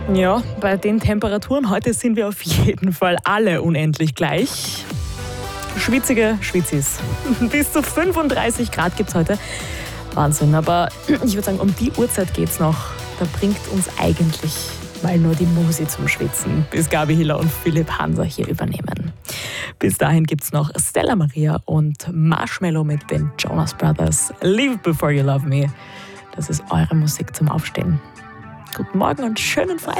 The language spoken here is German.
Ja, bei den Temperaturen heute sind wir auf jeden Fall alle unendlich gleich. Schwitzige Schwitzis. Bis zu 35 Grad gibt es heute. Wahnsinn, aber ich würde sagen, um die Uhrzeit geht's noch. Da bringt uns eigentlich mal nur die Musi zum Schwitzen, bis Gabi Hiller und Philipp Hanser hier übernehmen. Bis dahin gibt's noch Stella Maria und Marshmello mit den Jonas Brothers. Leave Before You Love Me. Das ist eure Musik zum Aufstehen. Guten Morgen und schönen Freitag.